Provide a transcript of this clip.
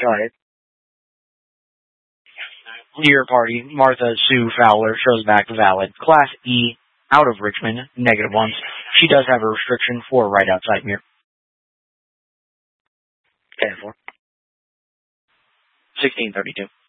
Go ahead. Dear party, Martha Sue Fowler shows back valid. Class E, out of Richmond, -1. She does have a restriction for right outside mirror. 10-4. 1632.